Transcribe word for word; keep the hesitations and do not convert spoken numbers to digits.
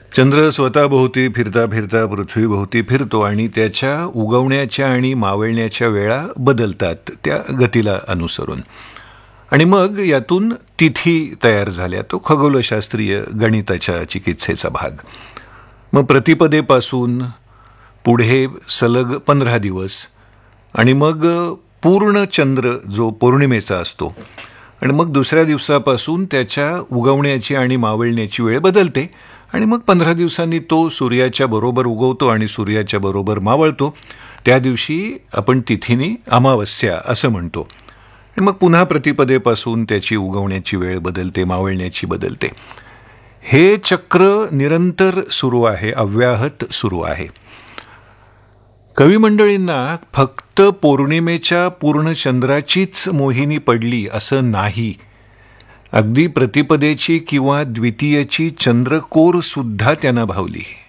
चंद्र स्वतःभोवती फिरता फिरता पृथ्वीभोवती फिरतो आणि त्याच्या उगवण्याच्या आणि मावळण्याच्या वेळा बदलतात त्या गतीला अनुसरून. आणि मग यातून तिथी तयार झाल्या, तो खगोलशास्त्रीय गणिताच्या चिकित्सेचा भाग. मग प्रतिपदेपासून पुढे सलग पंधरा दिवस आणि मग पूर्ण चंद्र जो पौर्णिमेचा असतो आणि मग दुसऱ्या दिवसापासून त्याच्या उगवण्याची आणि मावळण्याची वेळ बदलते आणि मग पंधरा दिवसांनी तो सूर्याच्या बरोबर उगवतो आणि सूर्याच्या बरोबर मावळतो. त्या दिवशी आपण तिथीने अमावस्या असं म्हणतो. आणि मग पुन्हा प्रतिपदेपासून त्याची उगवण्याची वेळ बदलते, मावळण्याची बदलते. हे चक्र निरंतर सुरू आहे, अव्याहत सुरू आहे. कवी मंडळींना फक्त पौर्णिमेच्या पूर्ण चंद्राचीच मोहिनी पडली असं नाही. अगदी प्रतिपदेची किंवा द्वितीयेची चंद्रकोर सुद्धा त्यांना भावली.